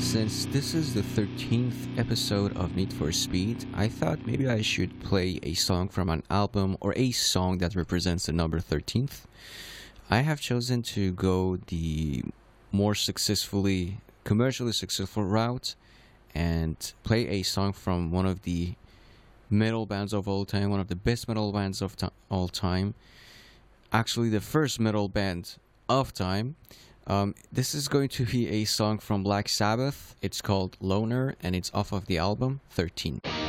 Since this is the 13th episode of Need for Speed, I thought maybe I should play a song from an album or a song that represents the number 13th. I have chosen to go the more commercially successful route and play a song from one of the metal bands of all time, one of the best metal bands of all time. Actually, the first metal band of time. This is going to be a song from Black Sabbath. It's called Loner and it's off of the album 13.